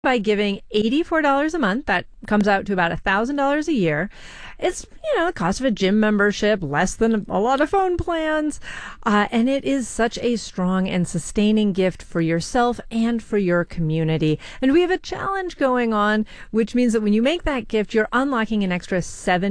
by giving $84 a month. That comes out to about $1,000 a year. It's, the cost of a gym membership, less than a lot of phone plans. And it is such a strong and sustaining gift for yourself and for your community. And we have a challenge going on, which means that when you make that gift, you're unlocking an extra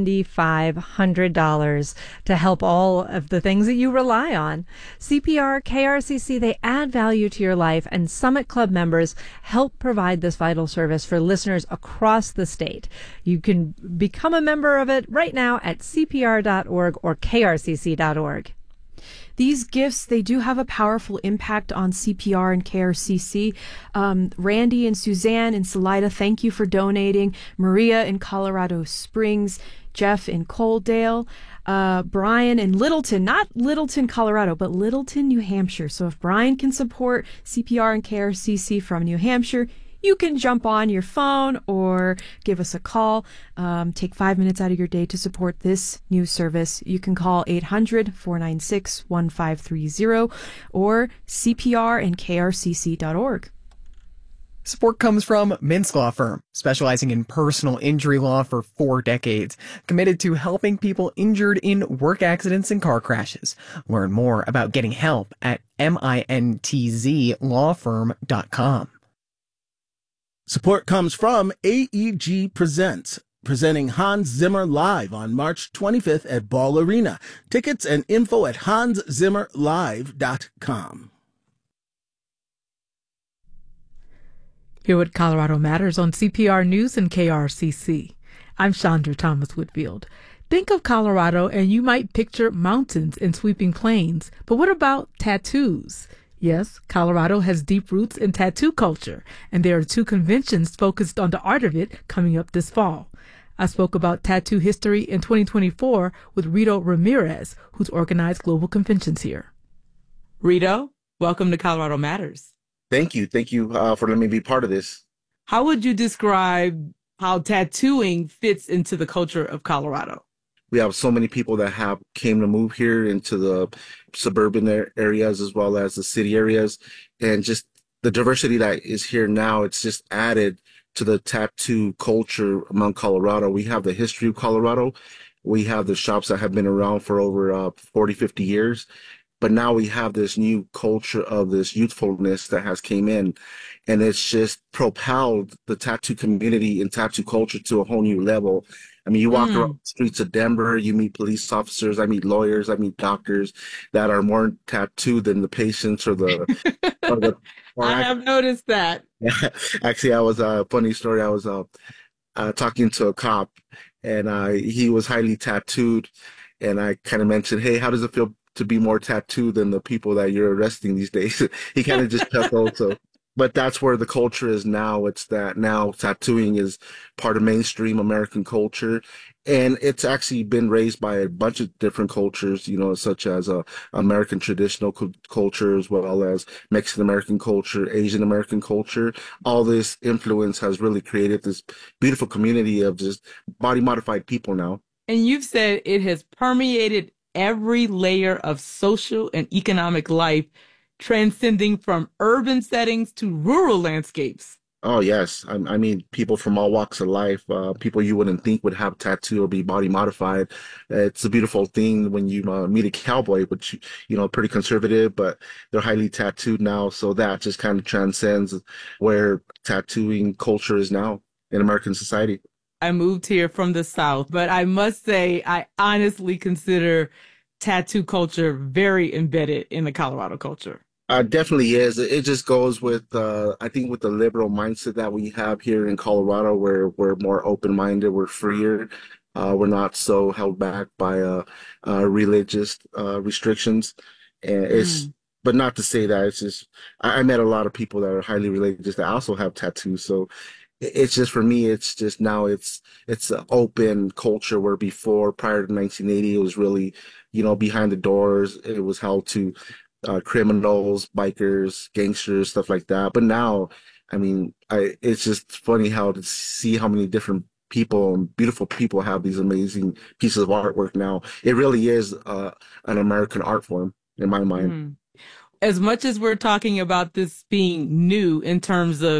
$7,500 to help all of the things that you rely on. CPR, KRCC, they add value to your life, and Summit Club members help provide this vital service for listeners across the state. You can become a member of it right now at CPR.org or KRCC.org. These gifts, they do have a powerful impact on CPR and KRCC. Randy and Suzanne and Salida, thank you for donating. Maria in Colorado Springs, Jeff in Coaldale, Brian in Littleton, not Littleton, Colorado, but Littleton, New Hampshire. So if Brian can support CPR and KRCC from New Hampshire, you can jump on your phone or give us a call. Take 5 minutes out of your day to support this new service. You can call 800-496-1530 or cprandkrcc.org. Support comes from Mintz Law Firm, specializing in personal injury law for 4 decades, committed to helping people injured in work accidents and car crashes. Learn more about getting help at mintzlawfirm.com. Support comes from AEG Presents, presenting Hans Zimmer live on March 25th at Ball Arena. Tickets and info at hanszimmerlive.com. Here with Colorado Matters on CPR News and KRCC. I'm Chandra Thomas Whitfield. Think of Colorado and you might picture mountains and sweeping plains, but what about tattoos? Yes, Colorado has deep roots in tattoo culture, and there are 2 conventions focused on the art of it coming up this fall. I spoke about tattoo history in 2024 with Rito Ramirez, who's organized global conventions here. Rito, welcome to Colorado Matters. Thank you. Thank you for letting me be part of this. How would you describe how tattooing fits into the culture of Colorado? We have so many people that came to move here into the suburban areas as well as the city areas, and just the diversity that is here now, it's just added to the tattoo culture among Colorado. We have the history of Colorado. We have the shops that have been around for over 40, 50 years. But now we have this new culture of this youthfulness that has came in, and it's just propelled the tattoo community and tattoo culture to a whole new level. I mean, you walk around the streets of Denver, you meet police officers, I meet lawyers, I meet doctors that are more tattooed than the patients or the. I have noticed that. Yeah, actually, I was a funny story. I was talking to a cop, and he was highly tattooed, and I kind of mentioned, "Hey, how does it feel to be more tattooed than the people that you're arresting these days?" He kind of just chuckled. So, but that's where the culture is now. It's that now tattooing is part of mainstream American culture, and it's actually been raised by a bunch of different cultures, such as American traditional culture, as well as Mexican American culture, Asian American culture. All this influence has really created this beautiful community of just body modified people now. And you've said it has permeated every layer of social and economic life, transcending from urban settings to rural landscapes. Oh, yes. I mean, people from all walks of life, people you wouldn't think would have tattoo or be body modified. It's a beautiful thing when you meet a cowboy, which, pretty conservative, but they're highly tattooed now. So that just kind of transcends where tattooing culture is now in American society. I moved here from the South, but I must say I honestly consider tattoo culture very embedded in the Colorado culture. Definitely is. It just goes with, I think, with the liberal mindset that we have here in Colorado, where we're more open-minded, we're freer, we're not so held back by religious restrictions. And but not to say that it's just, I met a lot of people that are highly religious that also have tattoos. So it's just, for me, it's just now it's an open culture, where before, prior to 1980, it was really, behind the doors. It was held to criminals, bikers, gangsters, stuff like that. But now, I mean, it's just funny to see how many different people and beautiful people have these amazing pieces of artwork now. It really is an American art form in my mind. As much as we're talking about this being new in terms of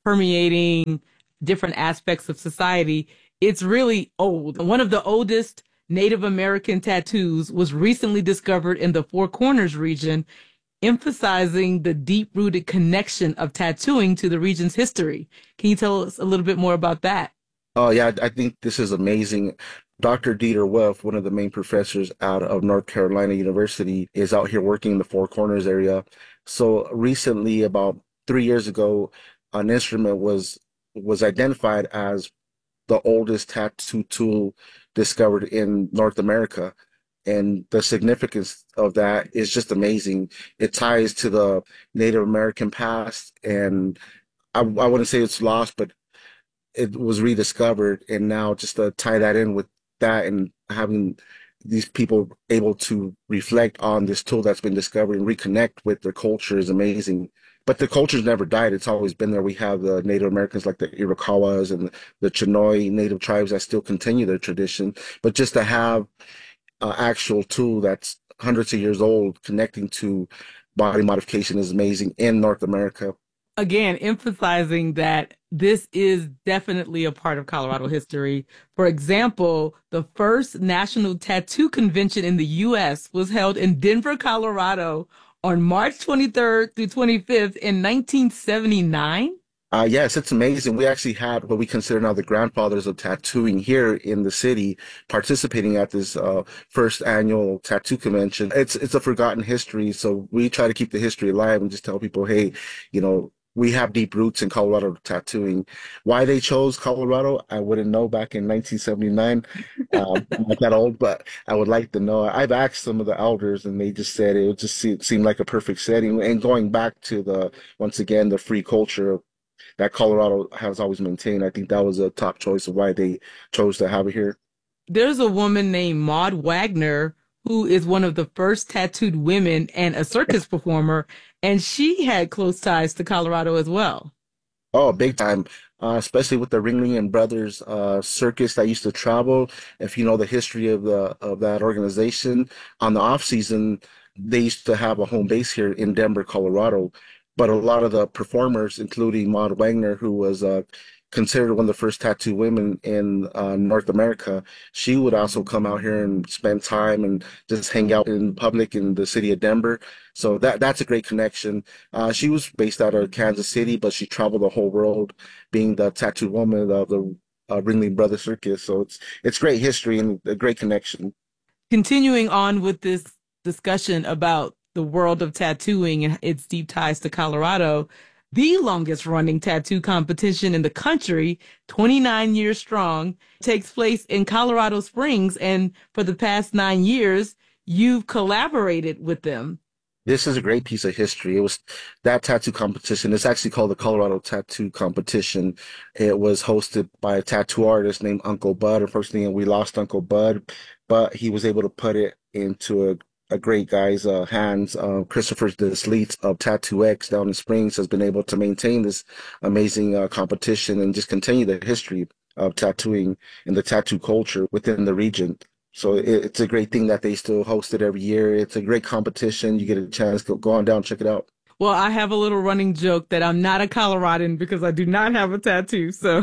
permeating different aspects of society. It's really old. One of the oldest Native American tattoos was recently discovered in the Four Corners region, emphasizing the deep-rooted connection of tattooing to the region's history. Can you tell us a little bit more about that? Oh yeah, I think this is amazing. Dr. Dieter Wolf, one of the main professors out of North Carolina University, is out here working in the Four Corners area. So recently, about 3 years ago, an instrument was identified as the oldest tattoo tool discovered in North America. And the significance of that is just amazing. It ties to the Native American past, and I wouldn't say it's lost, but it was rediscovered. And now just to tie that in with that and having these people able to reflect on this tool that's been discovered and reconnect with their culture is amazing. But the culture's never died. It's always been there. We have the Native Americans like the Iroquois and the Chinoi Native tribes that still continue their tradition. But just to have an actual tool that's hundreds of years old connecting to body modification is amazing in North America. Again, emphasizing that this is definitely a part of Colorado history. For example, the first National Tattoo Convention in the U.S. was held in Denver, Colorado on March 23rd through 25th in 1979. Yes, it's amazing. We actually had what we consider now the grandfathers of tattooing here in the city participating at this first annual tattoo convention. It's a forgotten history, so we try to keep the history alive and just tell people, hey, we have deep roots in Colorado tattooing. Why they chose Colorado, I wouldn't know back in 1979. I'm not that old, but I would like to know. I've asked some of the elders, and they just said it would just seem like a perfect setting. And going back to once again, the free culture that Colorado has always maintained, I think that was a top choice of why they chose to have it here. There's a woman named Maud Wagner who is one of the first tattooed women and a circus performer, and she had close ties to Colorado as well. Oh, big time. Especially with the Ringling and Brothers circus that used to travel. If you know the history of that organization, on the off season, they used to have a home base here in Denver, Colorado. But a lot of the performers, including Maud Wagner, who was considered one of the first tattoo women in North America, she would also come out here and spend time and just hang out in public in the city of Denver. So that's a great connection. She was based out of Kansas City, but she traveled the whole world being the tattoo woman of the Ringling Brothers Circus. So it's great history and a great connection. Continuing on with this discussion about the world of tattooing and its deep ties to Colorado, the longest running tattoo competition in the country, 29 years strong, takes place in Colorado Springs. And for the past 9 years, you've collaborated with them. This is a great piece of history. It was that tattoo competition. It's actually called the Colorado Tattoo Competition. It was hosted by a tattoo artist named Uncle Bud. Unfortunately, we lost Uncle Bud, but he was able to put it into a great guy's hands. Christopher Desleet of Tattoo X down in Springs has been able to maintain this amazing competition and just continue the history of tattooing and the tattoo culture within the region. So it's a great thing that they still host it every year. It's a great competition. You get a chance to go on down, check it out. Well, I have a little running joke that I'm not a Coloradan because I do not have a tattoo. So,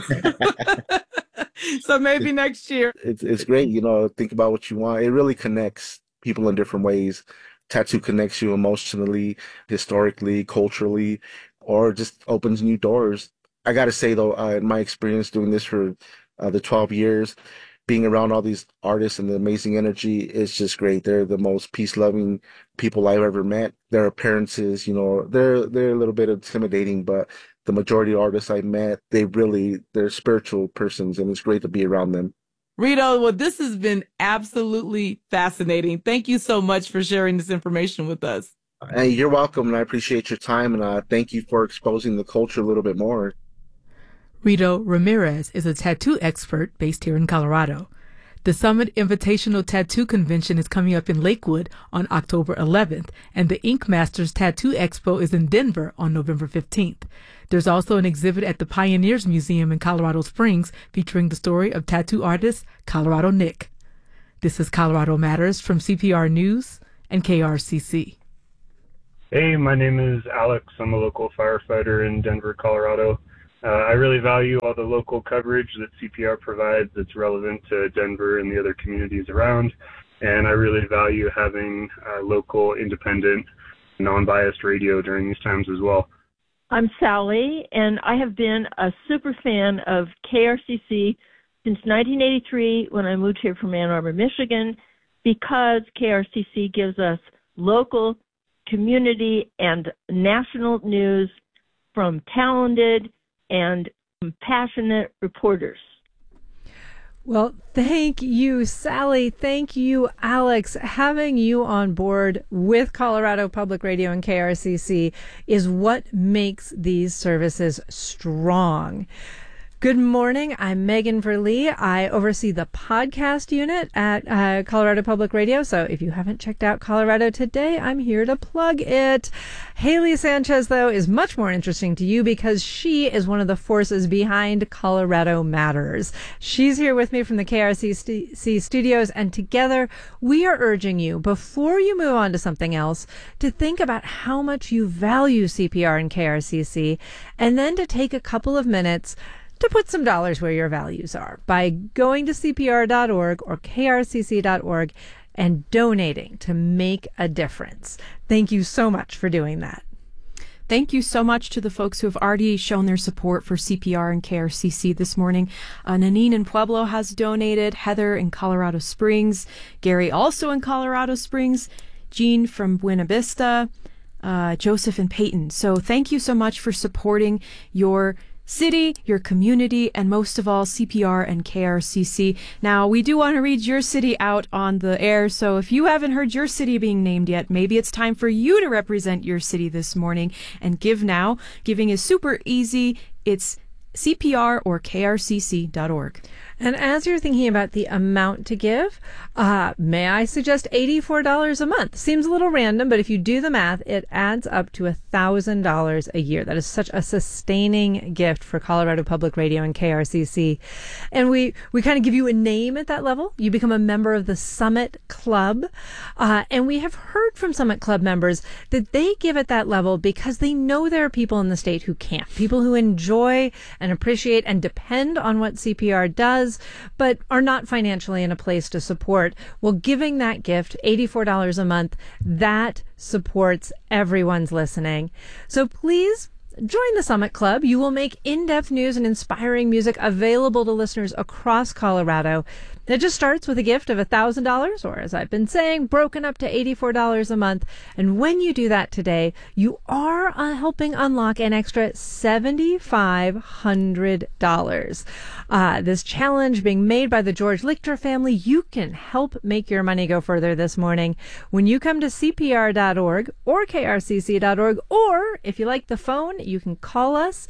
so maybe next year. It's great. Think about what you want. It really connects people in different ways. Tattoo connects you emotionally, historically, culturally, or just opens new doors. I got to say, though, in my experience doing this for the 12 years, being around all these artists and the amazing energy is just great. They're the most peace-loving people I've ever met. Their appearances, they're a little bit intimidating, but the majority of artists I met, they're spiritual persons, and it's great to be around them. Rito, well, this has been absolutely fascinating. Thank you so much for sharing this information with us. Hey, you're welcome, and I appreciate your time, and thank you for exposing the culture a little bit more. Rito Ramirez is a tattoo expert based here in Colorado. The Summit Invitational Tattoo Convention is coming up in Lakewood on October 11th, and the Ink Masters Tattoo Expo is in Denver on November 15th. There's also an exhibit at the Pioneers Museum in Colorado Springs featuring the story of tattoo artist Colorado Nick. This is Colorado Matters from CPR News and KRCC. Hey, my name is Alex. I'm a local firefighter in Denver, Colorado. I really value all the local coverage that CPR provides that's relevant to Denver and the other communities around. And I really value having local, independent, non-biased radio during these times as well. I'm Sally, and I have been a super fan of KRCC since 1983 when I moved here from Ann Arbor, Michigan, because KRCC gives us local, community, and national news from talented and compassionate reporters. Well, thank you, Sally. Thank you, Alex. Having you on board with Colorado Public Radio and KRCC is what makes these services strong. Good morning. I'm Megan Verlee. I oversee the podcast unit at Colorado Public Radio. So if you haven't checked out Colorado Today, I'm here to plug it. Haley Sanchez, though, is much more interesting to you because she is one of the forces behind Colorado Matters. She's here with me from the KRCC studios, and together we are urging you, before you move on to something else, to think about how much you value CPR and KRCC, and then to take a couple of minutes to put some dollars where your values are by going to CPR.org or KRCC.org and donating to make a difference. Thank you so much for doing that. Thank you so much to the folks who have already shown their support for CPR and KRCC this morning. Nanine in Pueblo has donated, Heather in Colorado Springs, Gary also in Colorado Springs, Jean from Buena Vista, Joseph and Peyton. So thank you so much for supporting your city, your community, and most of all, CPR and KRCC. Now, we do want to read your city out on the air, so if you haven't heard your city being named yet, maybe it's time for you to represent your city this morning and give now. Giving is super easy. It's CPR or KRCC.org. And as you're thinking about the amount to give, may I suggest $84 a month? Seems a little random, but if you do the math, it adds up to $1,000 a year. That is such a sustaining gift for Colorado Public Radio and KRCC. And we kind of give you a name at that level. You become a member of the Summit Club. And we have heard from Summit Club members that they give at that level because they know there are people in the state who can't. People who enjoy and appreciate and depend on what CPR does, but are not financially in a place to support. Well, giving that gift, $84 a month, that supports everyone's listening. So please join the Summit Club. You will make in-depth news and inspiring music available to listeners across Colorado. It just starts with a gift of $1,000, or as I've been saying, broken up to $84 a month. And when you do that today, you are helping unlock an extra $7,500. This challenge being made by the George Lichter family, you can help make your money go further this morning when you come to CPR.org or KRCC.org, or if you like the phone, you can call us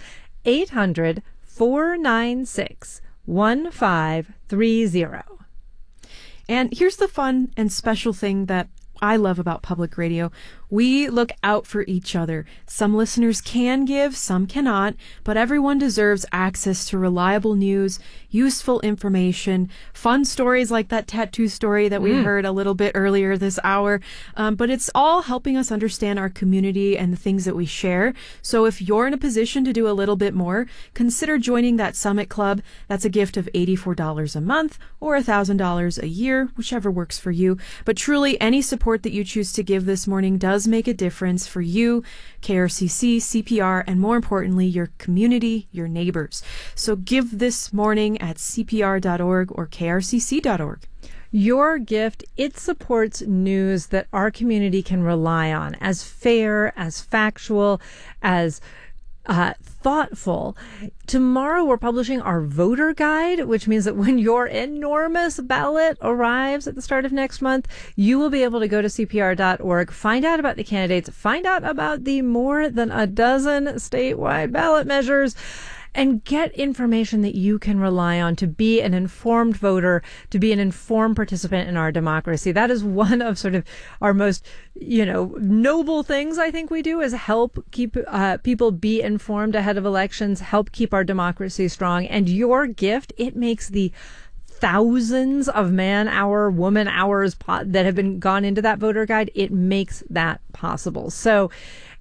800-496-1530. And here's the fun and special thing that I love about public radio. We look out for each other. Some listeners can give, some cannot, but everyone deserves access to reliable news, useful information, fun stories like that tattoo story that we heard a little bit earlier this hour. But it's all helping us understand our community and the things that we share. So if you're in a position to do a little bit more, consider joining that Summit Club. That's a gift of $84 a month or $1,000 a year, whichever works for you. But truly, any support that you choose to give this morning does make a difference for you, KRCC, CPR, and more importantly, your community, your neighbors. So give this morning at CPR.org or KRCC.org. Your gift, it supports news that our community can rely on as fair, as factual, as thoughtful. Tomorrow we're publishing our voter guide, which means that when your enormous ballot arrives at the start of next month, you will be able to go to CPR.org, find out about the candidates, find out about the more than a dozen statewide ballot measures, and get information that you can rely on to be an informed voter, to be an informed participant in our democracy. That is one of sort of our most, noble things I think we do, is help keep people be informed ahead of elections, help keep our democracy strong. And your gift, it makes the thousands of man-hour, woman-hours that have been gone into that voter guide, it makes that possible. So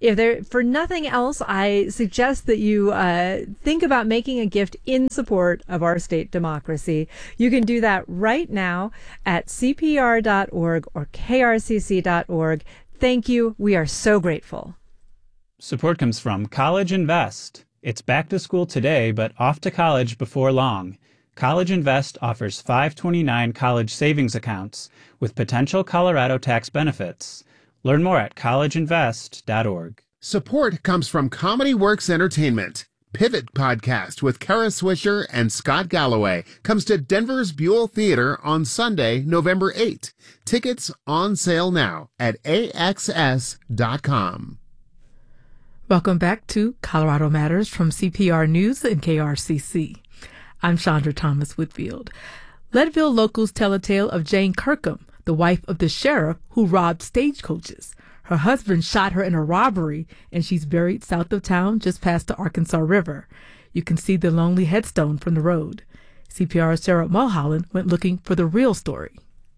For nothing else, I suggest that you think about making a gift in support of our state democracy. You can do that right now at CPR.org or KRCC.org. Thank you. We are so grateful. Support comes from College Invest. It's back to school today, but off to college before long. College Invest offers 529 college savings accounts with potential Colorado tax benefits. Learn more at collegeinvest.org. Support comes from Comedy Works Entertainment. Pivot Podcast with Kara Swisher and Scott Galloway comes to Denver's Buell Theater on Sunday, November 8th. Tickets on sale now at AXS.com. Welcome back to Colorado Matters from CPR News and KRCC. I'm Chandra Thomas Whitfield. Leadville locals tell a tale of Jane Kirkham, the wife of the sheriff who robbed stagecoaches. Her husband shot her in a robbery, and she's buried south of town just past the Arkansas River. You can see the lonely headstone from the road. CPR's Sarah Mulholland went looking for the real story.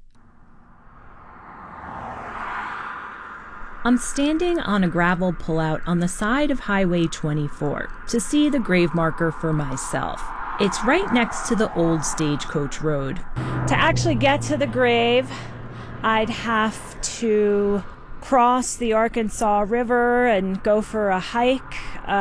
I'm standing on a gravel pullout on the side of Highway 24 to see the grave marker for myself. It's right next to the old Stagecoach Road. To actually get to the grave, I'd have to cross the Arkansas River and go for a hike.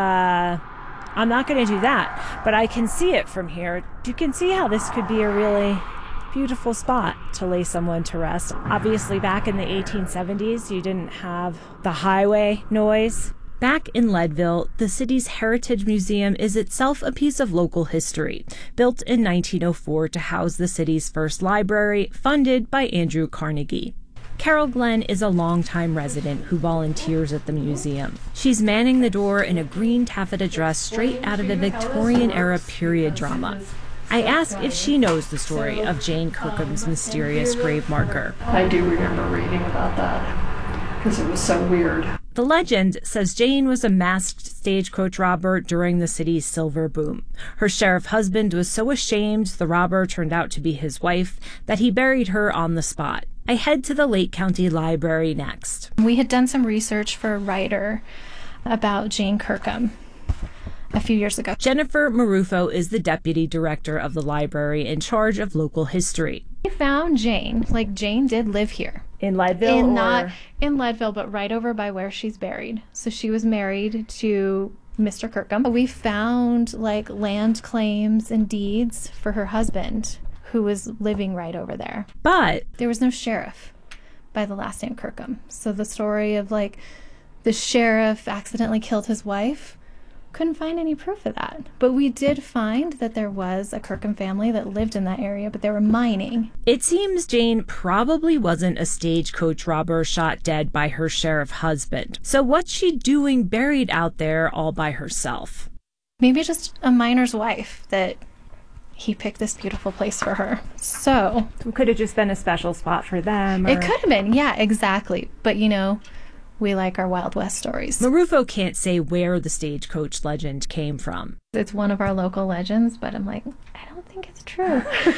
I'm not going to do that, but I can see it from here. You can see how this could be a really beautiful spot to lay someone to rest. Obviously, back in the 1870s, you didn't have the highway noise. Back in Leadville, the city's Heritage Museum is itself a piece of local history, built in 1904 to house the city's first library, funded by Andrew Carnegie. Carol Glenn is a longtime resident who volunteers at the museum. She's manning the door in a green taffeta dress straight out of a Victorian-era period drama. I ask if she knows the story of Jane Kirkham's mysterious grave marker. I do remember reading about that because it was so weird. The legend says Jane was a masked stagecoach robber during the city's silver boom. Her sheriff husband was so ashamed the robber turned out to be his wife that he buried her on the spot. I head to the Lake County Library next. We had done some research for a writer about Jane Kirkham a few years ago. Jennifer Marufo is the deputy director of the library in charge of local history. We found Jane. Jane did live here. In Leadville? Not in Leadville, but right over by where she's buried. So she was married to Mr. Kirkham. We found land claims and deeds for her husband, who was living right over there. But there was no sheriff by the last name Kirkham. So the story of the sheriff accidentally killed his wife, couldn't find any proof of that. But we did find that there was a Kirkham family that lived in that area, but they were mining. It seems Jane probably wasn't a stagecoach robber shot dead by her sheriff husband. So what's she doing buried out there all by herself? Maybe just a miner's wife that he picked this beautiful place for her. So it could have just been a special spot for them. It could have been, yeah, exactly. But we like our Wild West stories. Marufo can't say where the stagecoach legend came from. It's one of our local legends, but I'm I don't think it's true.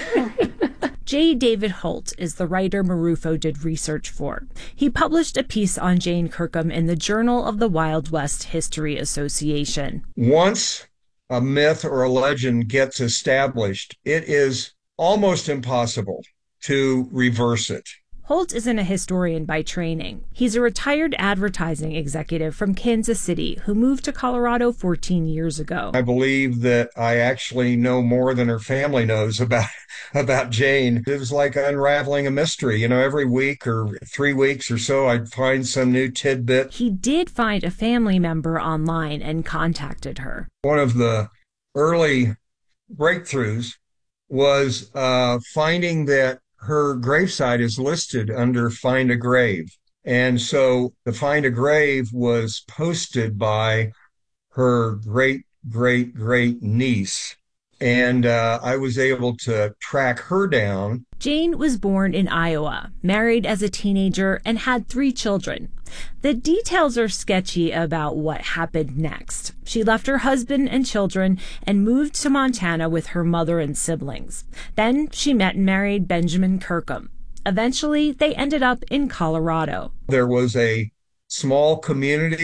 J. David Holt is the writer Marufo did research for. He published a piece on Jane Kirkham in the Journal of the Wild West History Association. Once a myth or a legend gets established, it is almost impossible to reverse it. Holt isn't a historian by training. He's a retired advertising executive from Kansas City who moved to Colorado 14 years ago. I believe that I actually know more than her family knows about Jane. It was like unraveling a mystery. Every week or 3 weeks or so, I'd find some new tidbit. He did find a family member online and contacted her. One of the early breakthroughs was finding that her gravesite is listed under Find a Grave. And so the Find a Grave was posted by her great niece. And I was able to track her down. Jane was born in Iowa, married as a teenager, and had 3 children. The details are sketchy about what happened next. She left her husband and children and moved to Montana with her mother and siblings. Then she met and married Benjamin Kirkham. Eventually, they ended up in Colorado. There was a small community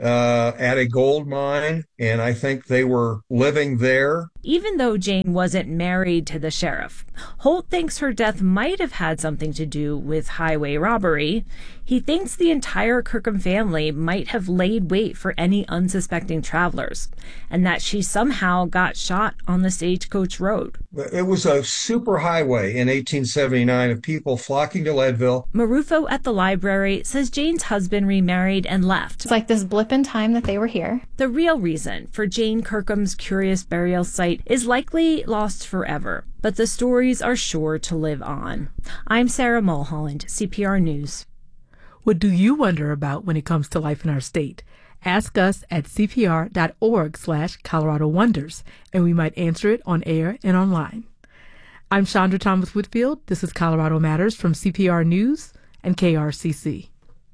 at a gold mine, and I think they were living there. Even though Jane wasn't married to the sheriff, Holt thinks her death might have had something to do with highway robbery. He thinks the entire Kirkham family might have laid wait for any unsuspecting travelers, and that she somehow got shot on the Stagecoach Road. It was a super highway in 1879 of people flocking to Leadville. Marufo at the library says Jane's husband remarried and left. It's like this blip in time that they were here. The real reason for Jane Kirkham's curious burial site is likely lost forever, but the stories are sure to live on. I'm Sarah Mulholland, CPR News. What do you wonder about when it comes to life in our state? Ask us at cpr.org/Colorado Wonders, and we might answer it on air and online. I'm Chandra Thomas Whitfield. This is Colorado Matters from CPR News and KRCC.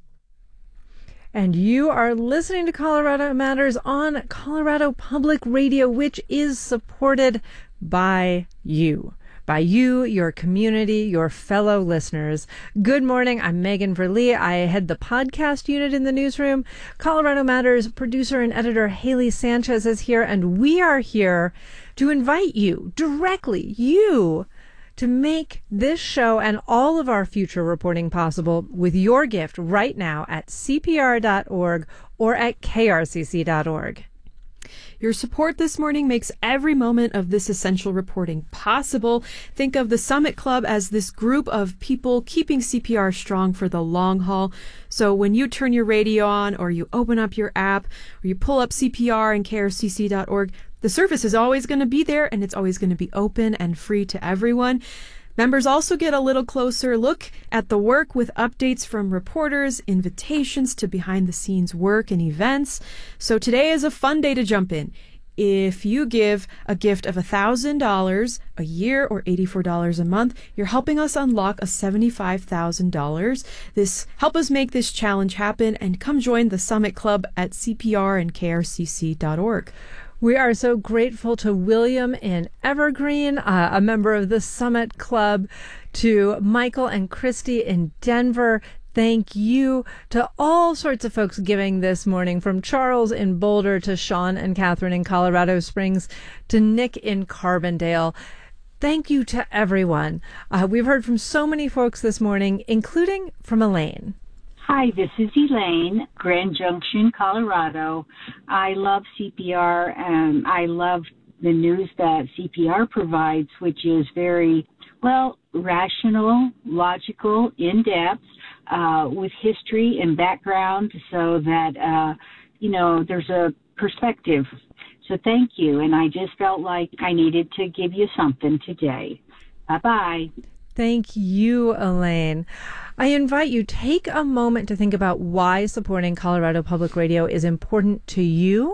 And you are listening to Colorado Matters on Colorado Public Radio, which is supported by you. By you, your community, your fellow listeners. Good morning. I'm Megan Verlee. I head the podcast unit in the newsroom. Colorado Matters producer and editor Haley Sanchez is here, and we are here to invite you directly, to make this show and all of our future reporting possible with your gift right now at cpr.org or at krcc.org. Your support this morning makes every moment of this essential reporting possible. Think of the Summit Club as this group of people keeping CPR strong for the long haul. So when you turn your radio on, or you open up your app, or you pull up CPR and krcc.org, the service is always going to be there, and it's always going to be open and free to everyone. Members also get a little closer look at the work with updates from reporters, invitations to behind-the-scenes work and events. So today is a fun day to jump in. If you give a gift of $1,000 a year or $84 a month, you're helping us unlock a $75,000. Help us make this challenge happen, and come join the Summit Club at CPR and krcc.org. We are so grateful to William in Evergreen, a member of the Summit Club, to Michael and Christy in Denver. Thank you to all sorts of folks giving this morning, from Charles in Boulder to Sean and Catherine in Colorado Springs to Nick in Carbondale. Thank you to everyone. We've heard from so many folks this morning, including from Elaine. Hi, this is Elaine, Grand Junction, Colorado. I love CPR, and I love the news that CPR provides, which is very, rational, logical, in-depth, with history and background, so that, there's a perspective. So thank you, and I just felt like I needed to give you something today. Bye-bye. Thank you, Elaine. I invite you, take a moment to think about why supporting Colorado Public Radio is important to you,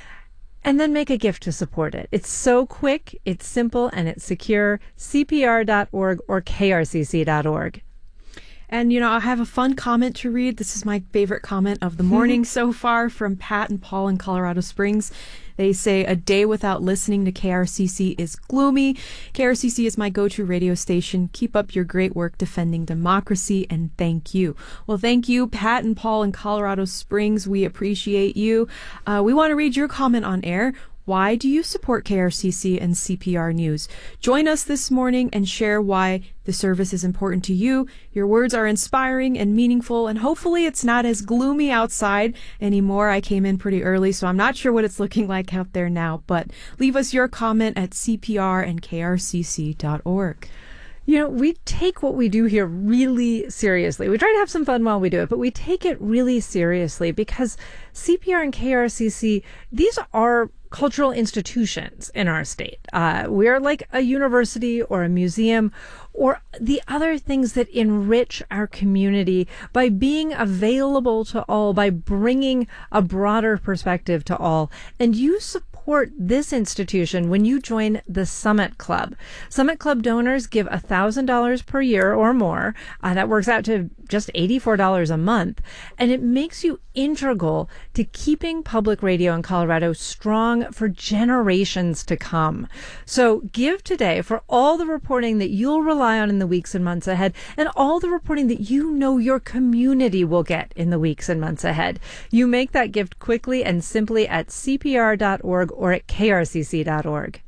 and then make a gift to support it. It's so quick, it's simple, and it's secure. CPR.org or krcc.org. And, I have a fun comment to read. This is my favorite comment of the morning so far, from Pat and Paul in Colorado Springs. They say, a day without listening to KRCC is gloomy. KRCC is my go-to radio station. Keep up your great work defending democracy, and thank you. Well, thank you, Pat and Paul in Colorado Springs. We appreciate you. We want to read your comment on air. Why do you support KRCC and CPR News? Join us this morning and share why the service is important to you. Your words are inspiring and meaningful, and hopefully it's not as gloomy outside anymore. I came in pretty early, so I'm not sure what it's looking like out there now, but leave us your comment at CPR and krcc.org. We take what we do here really seriously. We try to have some fun while we do it, but we take it really seriously because CPR and KRCC, these are cultural institutions in our state. We're like a university or a museum or the other things that enrich our community by being available to all, by bringing a broader perspective to all. And you support support this institution when you join the Summit Club. Summit Club donors give $1,000 per year or more. That works out to just $84 a month. And it makes you integral to keeping public radio in Colorado strong for generations to come. So give today for all the reporting that you'll rely on in the weeks and months ahead, and all the reporting that you know your community will get in the weeks and months ahead. You make that gift quickly and simply at CPR.org or at KRCC.org.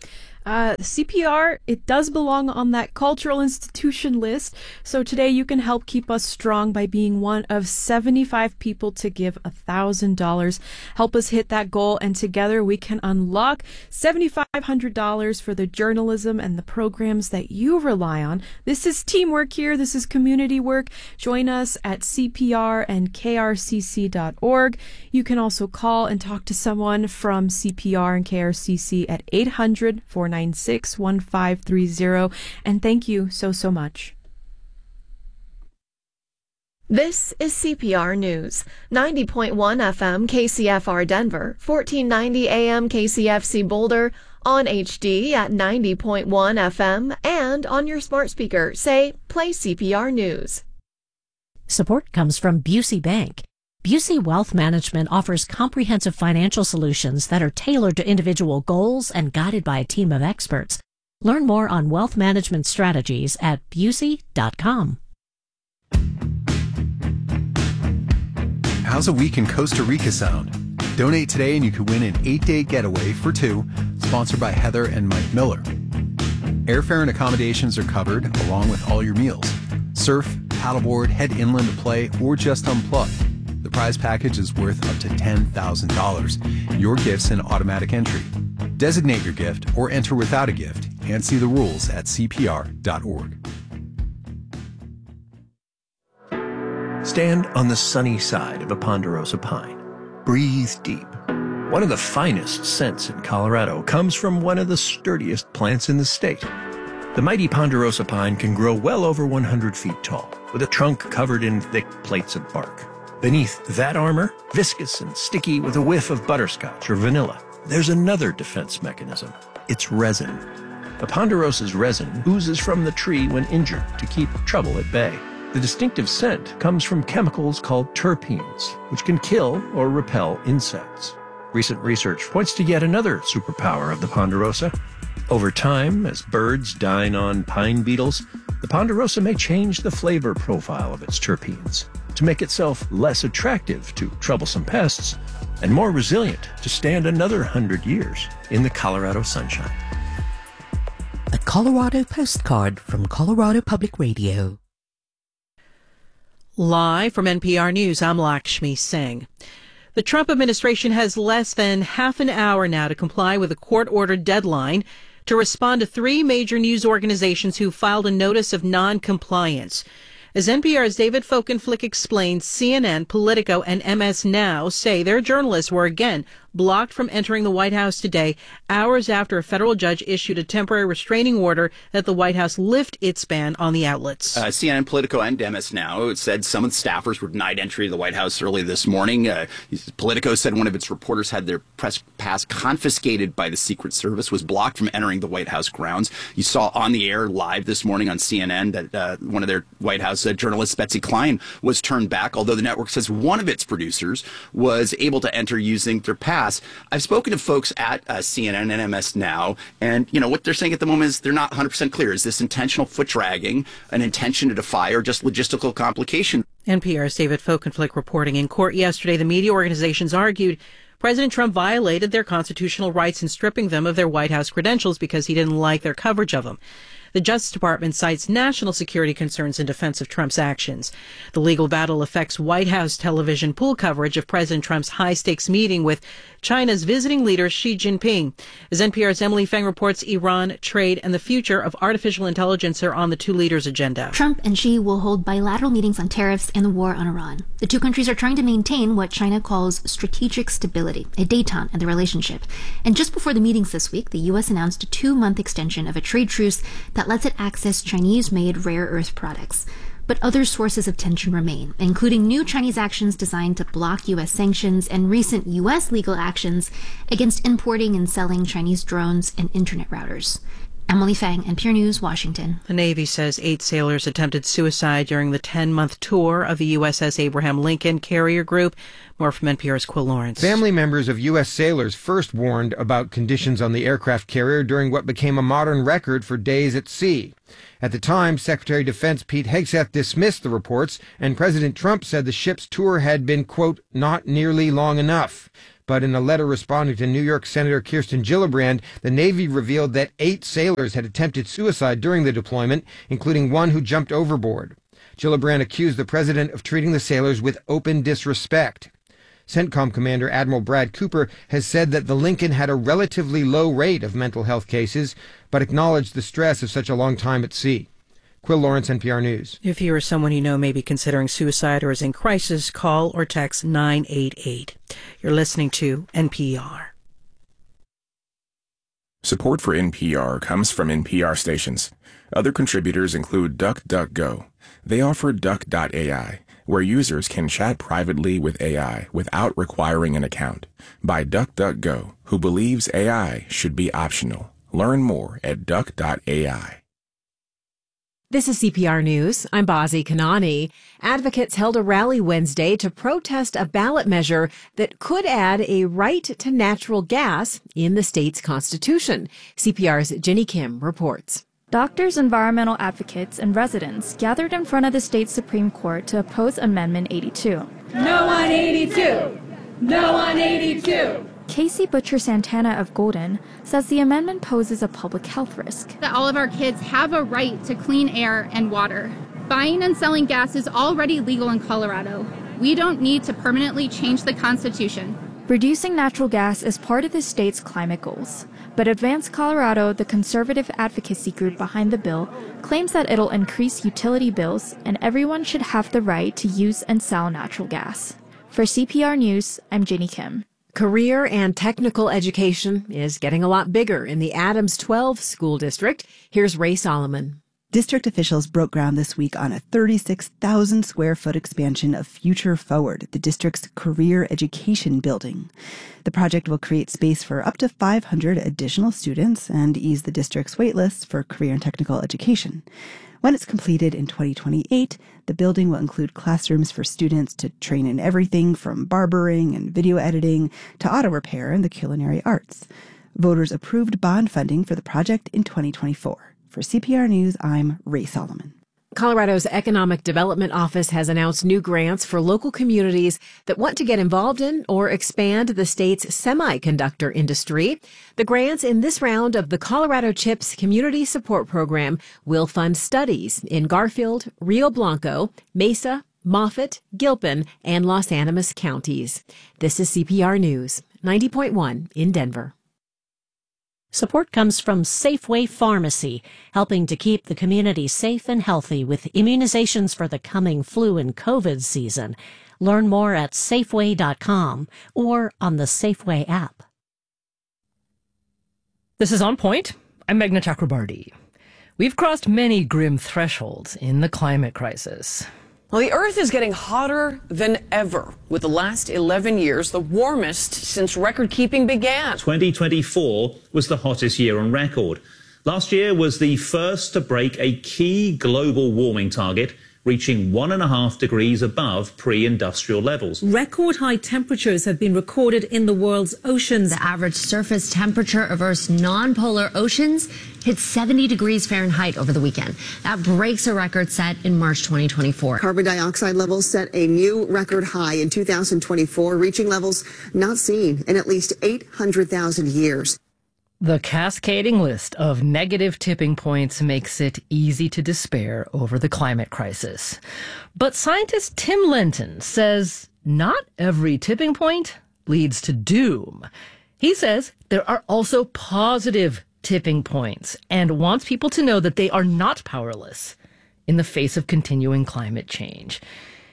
CPR, it does belong on that cultural institution list. So today you can help keep us strong by being one of 75 people to give $1,000. Help us hit that goal, and together we can unlock $7,500 for the journalism and the programs that you rely on. This is teamwork here. This is community work. Join us at CPR and KRCC.org. You can also call and talk to someone from CPR and KRCC at 800-496-1530. And thank you so much. This is CPR News, 90.1 FM KCFR Denver, 1490 AM KCFC Boulder, on HD at 90.1 FM, and on your smart speaker. Say, play CPR News. Support comes from Busey Bank. Busey Wealth Management offers comprehensive financial solutions that are tailored to individual goals and guided by a team of experts. Learn more on wealth management strategies at busey.com. How's a week in Costa Rica sound? Donate today and you could win an 8-day getaway for two, sponsored by Heather and Mike Miller. Airfare and accommodations are covered along with all your meals. Surf, paddleboard, head inland to play, or just unplug. The prize package is worth up to $10,000. Your gift's an automatic entry. Designate your gift or enter without a gift and see the rules at CPR.org. Stand on the sunny side of a ponderosa pine. Breathe deep. One of the finest scents in Colorado comes from one of the sturdiest plants in the state. The mighty ponderosa pine can grow well over 100 feet tall, with a trunk covered in thick plates of bark. Beneath that armor, viscous and sticky with a whiff of butterscotch or vanilla, there's another defense mechanism. It's resin. The ponderosa's resin oozes from the tree when injured to keep trouble at bay. The distinctive scent comes from chemicals called terpenes, which can kill or repel insects. Recent research points to yet another superpower of the ponderosa. Over time, as birds dine on pine beetles, the ponderosa may change the flavor profile of its terpenes to make itself less attractive to troublesome pests and more resilient to stand another 100 years in the Colorado sunshine. A Colorado postcard from Colorado Public Radio. Live from NPR News, I'm Lakshmi Singh. The Trump administration has less than half an hour now to comply with a court-ordered deadline to respond to three major news organizations who filed a notice of non-compliance. As NPR's David Folkenflik explains, CNN, Politico, and MS Now say their journalists were again blocked from entering the White House today, hours after a federal judge issued a temporary restraining order that the White House lift its ban on the outlets. CNN, Politico, and MS Now said some of the staffers were denied entry to the White House early this morning. Politico said one of its reporters had their press pass confiscated by the Secret Service, was blocked from entering the White House grounds. You saw on the air live this morning on CNN that one of their White House journalists, Betsy Klein, was turned back, although the network says one of its producers was able to enter using their pass. I've spoken to folks at CNN and MS Now, and what they're saying at the moment is they're not 100% clear. Is this intentional foot dragging, an intention to defy, or just logistical complication? NPR's David Folkenflik reporting. In court yesterday, the media organizations argued President Trump violated their constitutional rights in stripping them of their White House credentials because he didn't like their coverage of them. The Justice Department cites national security concerns in defense of Trump's actions. The legal battle affects White House television pool coverage of President Trump's high-stakes meeting with China's visiting leader Xi Jinping. As NPR's Emily Feng reports, Iran, trade, and the future of artificial intelligence are on the two leaders' agenda. Trump and Xi will hold bilateral meetings on tariffs and the war on Iran. The two countries are trying to maintain what China calls strategic stability, a détente in the relationship. And just before the meetings this week, the U.S. announced a 2-month extension of a trade truce that lets it access Chinese-made rare earth products. But other sources of tension remain, including new Chinese actions designed to block U.S. sanctions and recent U.S. legal actions against importing and selling Chinese drones and internet routers. Emily Fang, NPR News, Washington. The Navy says 8 sailors attempted suicide during the 10-month tour of the USS Abraham Lincoln carrier group. More from NPR's Quill Lawrence. Family members of U.S. sailors first warned about conditions on the aircraft carrier during what became a modern record for days at sea. At the time, Secretary of Defense Pete Hegseth dismissed the reports, and President Trump said the ship's tour had been, quote, not nearly long enough. But in a letter responding to New York Senator Kirsten Gillibrand, the Navy revealed that 8 sailors had attempted suicide during the deployment, including one who jumped overboard. Gillibrand accused the president of treating the sailors with open disrespect. CENTCOM Commander Admiral Brad Cooper has said that the Lincoln had a relatively low rate of mental health cases, but acknowledged the stress of such a long time at sea. Quill Lawrence, NPR News. If you or someone you know may be considering suicide or is in crisis, call or text 988. You're listening to NPR. Support for NPR comes from NPR stations. Other contributors include DuckDuckGo. They offer Duck.ai, where users can chat privately with AI without requiring an account. By DuckDuckGo, who believes AI should be optional. Learn more at Duck.ai. This is CPR News. I'm Bazi Kanani. Advocates held a rally Wednesday to protest a ballot measure that could add a right to natural gas in the state's constitution. CPR's Jenny Kim reports. Doctors, environmental advocates, and residents gathered in front of the state Supreme Court to oppose Amendment 82. No on 82! No on 82! Casey Butcher Santana of Golden says the amendment poses a public health risk. That all of our kids have a right to clean air and water. Buying and selling gas is already legal in Colorado. We don't need to permanently change the Constitution. Reducing natural gas is part of the state's climate goals. But Advance Colorado, the conservative advocacy group behind the bill, claims that it'll increase utility bills and everyone should have the right to use and sell natural gas. For CPR News, I'm Jenny Kim. Career and technical education is getting a lot bigger in the Adams 12 school district. Here's Ray Solomon. District officials broke ground this week on a 36,000 square foot expansion of Future Forward, the district's career education building. The project will create space for up to 500 additional students and ease the district's waitlist for career and technical education. When it's completed in 2028, the building will include classrooms for students to train in everything from barbering and video editing to auto repair and the culinary arts. Voters approved bond funding for the project in 2024. For CPR News, I'm Ray Solomon. Colorado's Economic Development Office has announced new grants for local communities that want to get involved in or expand the state's semiconductor industry. The grants in this round of the Colorado CHIPS Community Support Program will fund studies in Garfield, Rio Blanco, Mesa, Moffett, Gilpin, and Los Animas counties. This is CPR News, 90.1 in Denver. Support comes from Safeway Pharmacy, helping to keep the community safe and healthy with immunizations for the coming flu and COVID season. Learn more at Safeway.com or on the Safeway app. This is On Point. I'm Meghna Chakrabarti. We've crossed many grim thresholds in the climate crisis. Well, the Earth is getting hotter than ever, with the last 11 years the warmest since record-keeping began. 2024 was the hottest year on record. Last year was the first to break a key global warming target, reaching 1.5 degrees above pre-industrial levels. Record high temperatures have been recorded in the world's oceans. The average surface temperature of Earth's non-polar oceans hit 70 degrees Fahrenheit over the weekend. That breaks a record set in March 2024. Carbon dioxide levels set a new record high in 2024, reaching levels not seen in at least 800,000 years. The cascading list of negative tipping points makes it easy to despair over the climate crisis. But scientist Tim Lenton says not every tipping point leads to doom. He says there are also positive tipping points and wants people to know that they are not powerless in the face of continuing climate change.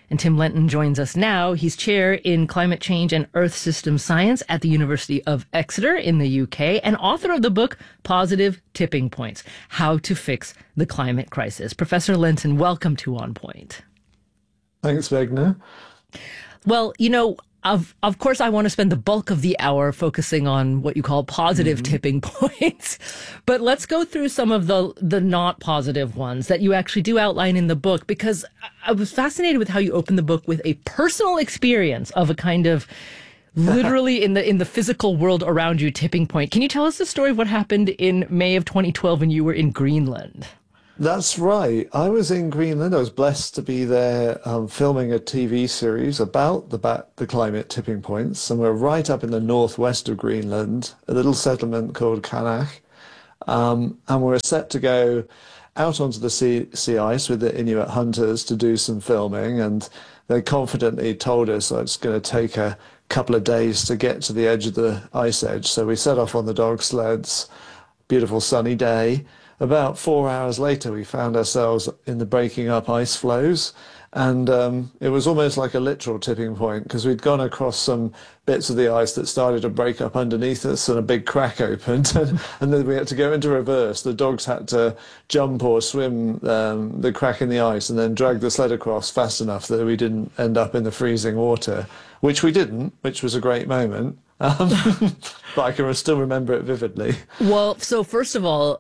And Tim Lenton joins us now. He's chair in climate change and earth system science at the University of Exeter in the UK and author of the book Positive Tipping Points, How to Fix the Climate Crisis. Professor Lenton, welcome to On Point. Thanks, Meghna. Well, you know, of course, I want to spend the bulk of the hour focusing on what you call positive tipping points. But let's go through some of the not positive ones that you actually do outline in the book, because I was fascinated with how you open the book with a personal experience of a kind of literally in the physical world around you tipping point. Can you tell us the story of what happened in May of 2012 when you were in Greenland? That's right. I was in Greenland. I was blessed to be there filming a TV series about the climate tipping points. And we're right up in the northwest of Greenland, a little settlement called Kanach. And we're set to go out onto the sea ice with the Inuit hunters to do some filming. And they confidently told us that it's going to take a couple of days to get to the edge of the ice edge. So we set off on the dog sleds, beautiful sunny day. About 4 hours later, we found ourselves in the breaking up ice floes, and it was almost like a literal tipping point because we'd gone across some bits of the ice that started to break up underneath us, and a big crack opened, and then we had to go into reverse. The dogs had to jump or swim the crack in the ice and then drag the sled across fast enough that we didn't end up in the freezing water, which we didn't, which was a great moment. But I can still remember it vividly. Well, so first of all,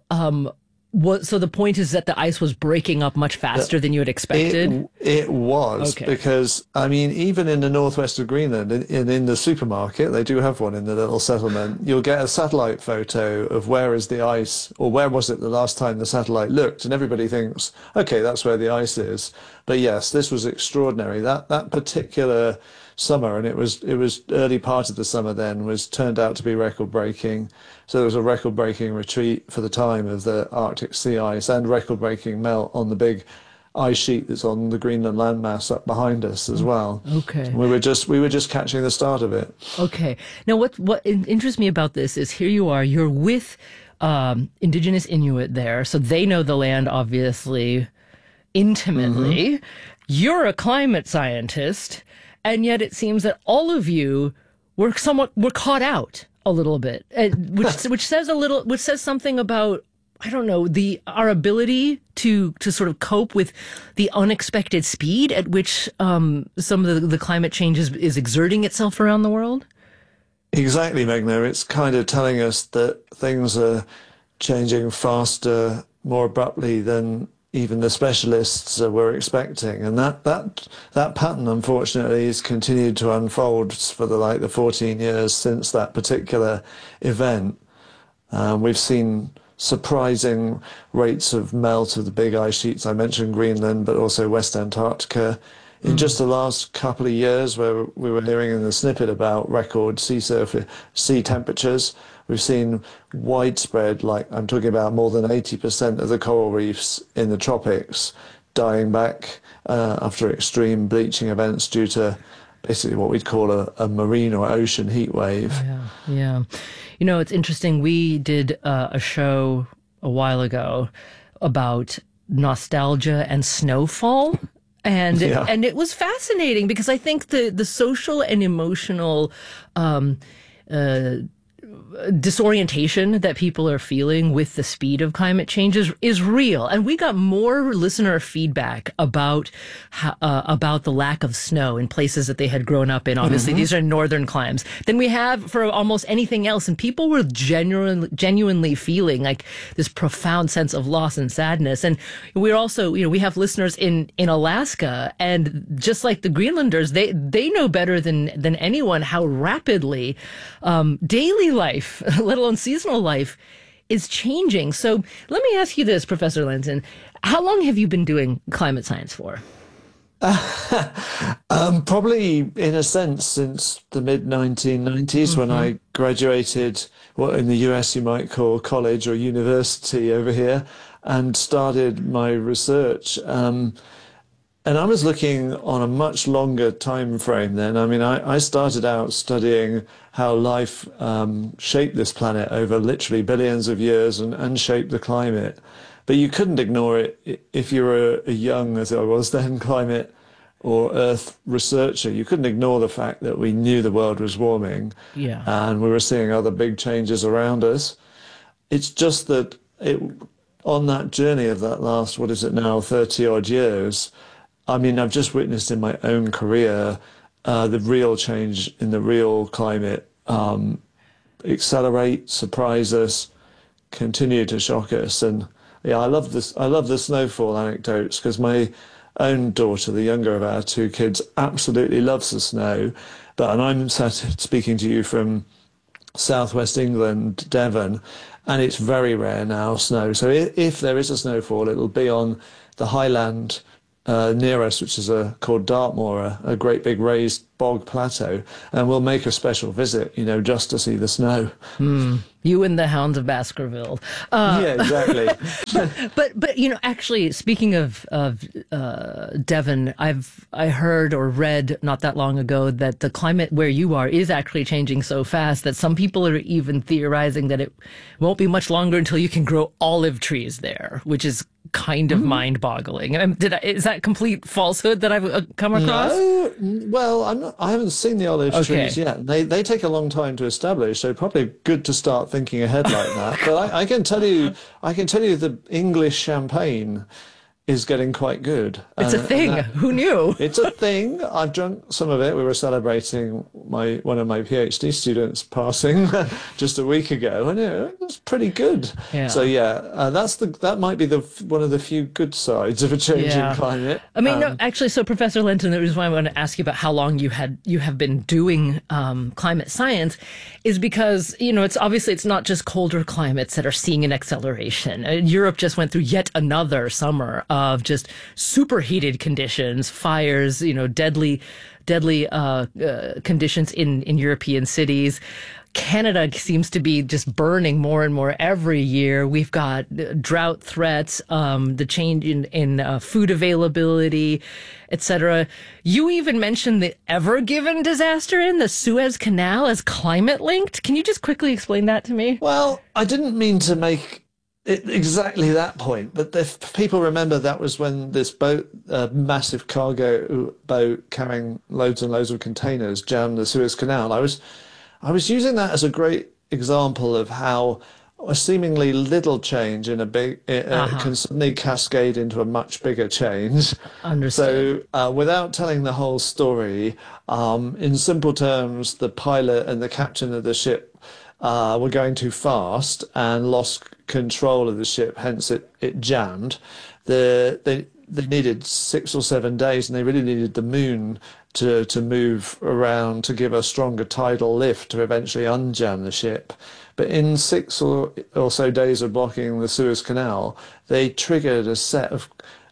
so the point is that the ice was breaking up much faster than you had expected? It was, because, I mean, even in the northwest of Greenland, in the supermarket, they do have one in the little settlement, you'll get a satellite photo of where is the ice, or where was it the last time the satellite looked, and everybody thinks, okay, that's where the ice is. But yes, this was extraordinary. That particular summer, and it was early part of the summer then, was turned out to be record-breaking. So there was a record-breaking retreat for the time of the Arctic sea ice and record-breaking melt on the big ice sheet that's on the Greenland landmass up behind us as well. Okay. We were just catching the start of it. Okay. Now, what interests me about this is here you are, you're with indigenous Inuit there, so they know the land obviously intimately. You're a climate scientist. And yet it seems that all of you were caught out a little bit, which says something about, I don't know, our ability to sort of cope with the unexpected speed at which some of the climate change is exerting itself around the world. Exactly, Meghna. It's kind of telling us that things are changing faster, more abruptly than even the specialists were expecting, and that pattern, unfortunately, has continued to unfold for the 14 years since that particular event. We've seen surprising rates of melt of the big ice sheets. I mentioned Greenland, but also West Antarctica. In just the last couple of years, where we were hearing in the snippet about record sea temperatures, we've seen widespread, like I'm talking about more than 80% of the coral reefs in the tropics dying back after extreme bleaching events due to basically what we'd call a marine or ocean heat wave. Yeah. You know, it's interesting. We did a show a while ago about nostalgia and snowfall. And it was fascinating because I think the social and emotional disorientation that people are feeling with the speed of climate change is real. And we got more listener feedback about the lack of snow in places that they had grown up in. Obviously, these are northern climes than we have for almost anything else. And people were genuinely feeling like this profound sense of loss and sadness. And we're also, we have listeners in Alaska, and just like the Greenlanders, they know better than anyone how rapidly daily life, let alone seasonal life, is changing. So let me ask you this, Professor Lenton. How long have you been doing climate science for? Probably, in a sense, since the mid-1990s when I graduated what in the US you might call college or university over here, and started my research. And I was looking on a much longer time frame then. I mean, I started out studying how life shaped this planet over literally billions of years and shaped the climate. But you couldn't ignore it if you were a young, as I was then, climate or Earth researcher, you couldn't ignore the fact that we knew the world was warming, and we were seeing other big changes around us. It's just that on that journey of that last, 30 odd years, I mean, I've just witnessed in my own career the real change in the real climate accelerate, surprise us, continue to shock us. And yeah, I love the snowfall anecdotes, because my own daughter, the younger of our two kids, absolutely loves the snow. And I'm speaking to you from southwest England, Devon, and it's very rare now, snow. So if there is a snowfall, it'll be on the highland near us, which is called Dartmoor, a great big raised bog plateau, and we'll make a special visit, just to see the snow. You and the Hounds of Baskerville. Yeah, exactly. But actually, speaking of Devon, I heard or read not that long ago that the climate where you are is actually changing so fast that some people are even theorizing that it won't be much longer until you can grow olive trees there, which is kind of mind-boggling. Is that complete falsehood that I've come across? No, well, I haven't seen the olive trees yet. They take a long time to establish, so probably good to start thinking ahead like that. But I can tell you the English champagne is getting quite good. It's a thing. Who knew? It's a thing. I've drunk some of it. We were celebrating one of my PhD students passing just a week ago, and it was pretty good. Yeah. So that might be one of the few good sides of a changing climate. I mean, no, actually, so Professor Linton, the reason why I want to ask you about how long you have been doing climate science is because it's not just colder climates that are seeing an acceleration. Europe just went through yet another summer of just superheated conditions, fires, deadly conditions in European cities. Canada seems to be just burning more and more every year. We've got drought threats, the change in food availability, etc. You even mentioned the Ever Given disaster in the Suez Canal as climate linked. Can you just quickly explain that to me? Well, I didn't mean to make exactly that point, but if people remember, that was when this boat, massive cargo boat carrying loads and loads of containers, jammed the Suez Canal. I was using that as a great example of how a seemingly little change in a big can suddenly cascade into a much bigger change. Understood. So without telling the whole story, in simple terms, the pilot and the captain of the ship were going too fast and lost control of the ship, hence it jammed. They needed 6 or 7 days, and they really needed the moon to move around to give a stronger tidal lift to eventually unjam the ship. But in 6 or so days of blocking the Suez Canal, they triggered a set of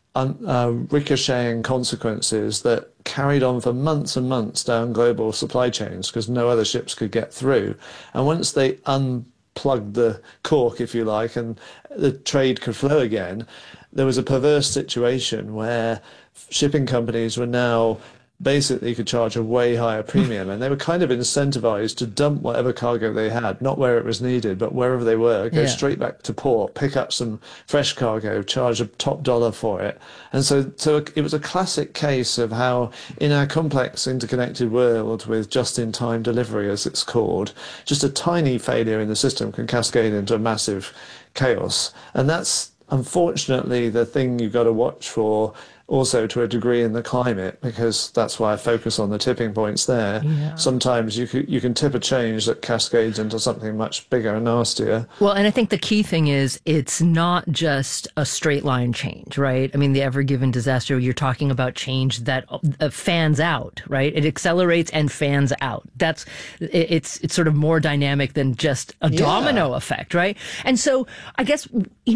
ricocheting consequences that carried on for months and months down global supply chains because no other ships could get through. And once they unplugged the cork, if you like, and the trade could flow again, there was a perverse situation where shipping companies were now basically could charge a way higher premium, and they were kind of incentivized to dump whatever cargo they had, not where it was needed, but wherever they were, go straight back to port, pick up some fresh cargo, charge a top dollar for it. And so it was a classic case of how in our complex interconnected world with just-in-time delivery, as it's called, just a tiny failure in the system can cascade into a massive chaos. And that's unfortunately the thing you've got to watch for also to a degree in the climate, because that's why I focus on the tipping points there. Yeah. Sometimes you can tip a change that cascades into something much bigger and nastier. Well, and I think the key thing is it's not just a straight line change, right? I mean, the Ever Given disaster, you're talking about change that fans out, right? It accelerates and fans out. It's sort of more dynamic than just a domino effect, right? And so I guess,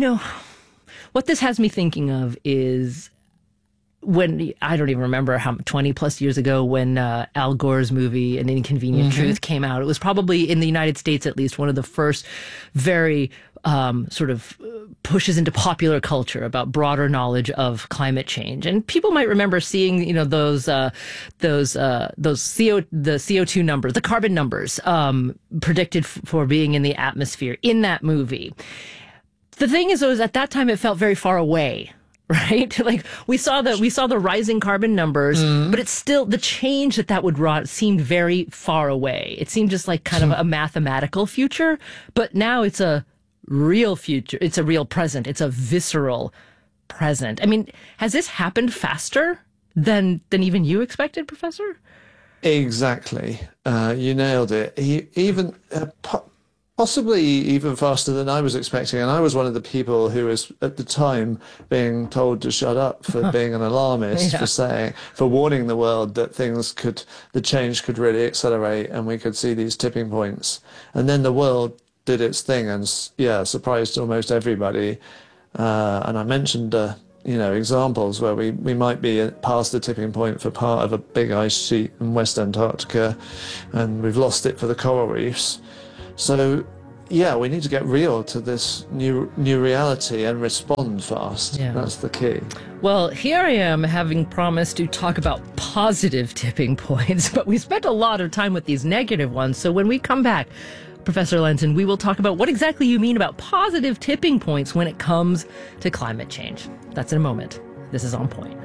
what this has me thinking of is when, I don't even remember how 20 plus years ago, when Al Gore's movie An Inconvenient Truth came out. It was probably, in the United States at least, one of the first very sort of pushes into popular culture about broader knowledge of climate change. And people might remember seeing, those CO2 numbers, the carbon numbers predicted for being in the atmosphere in that movie. The thing is, though, is at that time it felt very far away. right? Like we saw the rising carbon numbers, but it's still the change that would wrought seemed very far away. It seemed just like kind of a mathematical future, but now it's a real future. It's a real present. It's a visceral present. I mean, has this happened faster than even you expected, Professor? Exactly. You nailed it. Even possibly even faster than I was expecting. And I was one of the people who was at the time being told to shut up for being an alarmist, for warning the world that the change could really accelerate and we could see these tipping points. And then the world did its thing and surprised almost everybody. And I mentioned examples where we might be past the tipping point for part of a big ice sheet in West Antarctica, and we've lost it for the coral reefs. So, we need to get real to this new reality and respond fast. Yeah. That's the key. Well, here I am having promised to talk about positive tipping points, but we spent a lot of time with these negative ones. So when we come back, Professor Lenton, we will talk about what exactly you mean about positive tipping points when it comes to climate change. That's in a moment. This is On Point.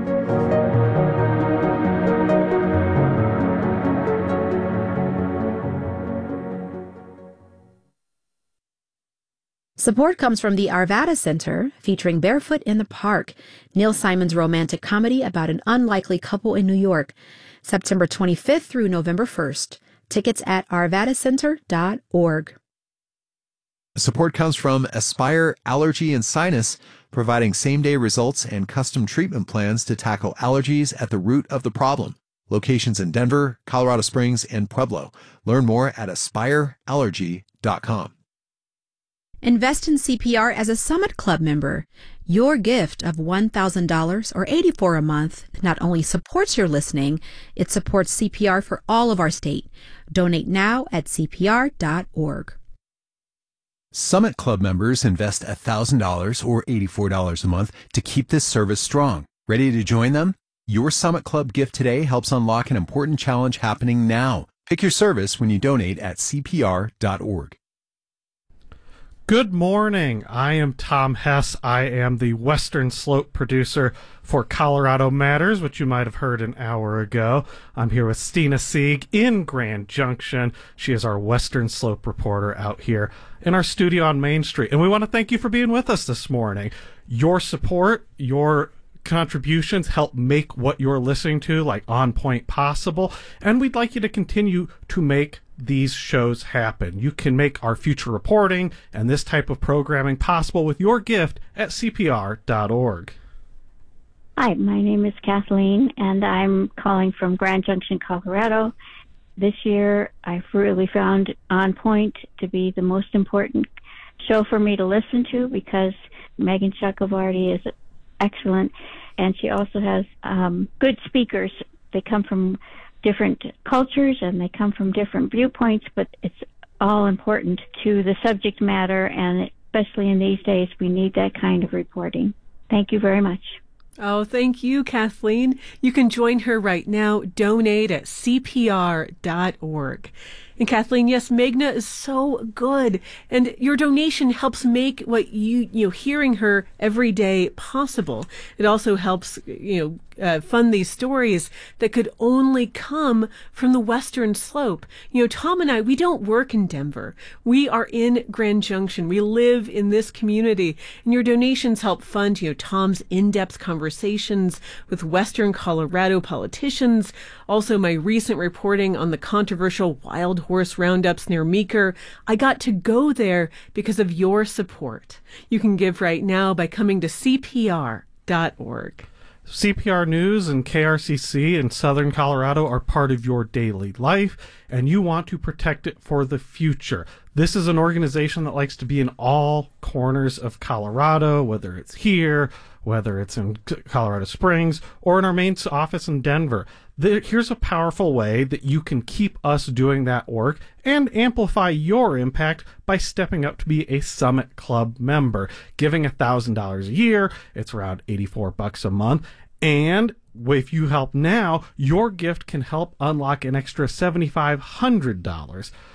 Support comes from the Arvada Center, featuring Barefoot in the Park, Neil Simon's romantic comedy about an unlikely couple in New York, September 25th through November 1st. Tickets at arvadacenter.org. Support comes from Aspire Allergy and Sinus, providing same-day results and custom treatment plans to tackle allergies at the root of the problem. Locations in Denver, Colorado Springs, and Pueblo. Learn more at aspireallergy.com. Invest in CPR as a Summit Club member. Your gift of $1,000 or $84 a month not only supports your listening, it supports CPR for all of our state. Donate now at CPR.org. Summit Club members invest $1,000 or $84 a month to keep this service strong. Ready to join them? Your Summit Club gift today helps unlock an important challenge happening now. Pick your service when you donate at CPR.org. Good morning. I am Tom Hess. I am the Western Slope producer for Colorado Matters, which you might have heard an hour ago. I'm here with Stina Sieg in Grand Junction. She is our Western Slope reporter out here in our studio on Main Street. And we want to thank you for being with us this morning. Your support, your contributions help make what you're listening to, like On Point, possible. And we'd like you to continue to make these shows happen. You can make our future reporting and this type of programming possible with your gift at CPR.org. Hi, my name is Kathleen, and I'm calling from Grand Junction, Colorado. This year, I've really found On Point to be the most important show for me to listen to because Megan Chakravarty is excellent, and she also has good speakers. They come from different cultures and they come from different viewpoints, but it's all important to the subject matter, and especially in these days, we need that kind of reporting. Thank you very much. Oh, thank you, Kathleen. You can join her right now. Donate at CPR.org. And Kathleen, yes, Meghna is so good, and your donation helps make what you hearing her every day possible. It also helps, fund these stories that could only come from the Western Slope. Tom and I, we don't work in Denver. We are in Grand Junction. We live in this community, and your donations help fund, Tom's in-depth conversations with Western Colorado politicians. Also, my recent reporting on the controversial wild horse roundups near Meeker. I got to go there because of your support. You can give right now by coming to CPR.org. CPR News and KRCC in Southern Colorado are part of your daily life, and you want to protect it for the future. This is an organization that likes to be in all corners of Colorado, whether it's here, whether it's in Colorado Springs, or in our main office in Denver. Here's a powerful way that you can keep us doing that work and amplify your impact by stepping up to be a Summit Club member. Giving $1,000 a year, it's around $84 a month. And if you help now, your gift can help unlock an extra $7,500.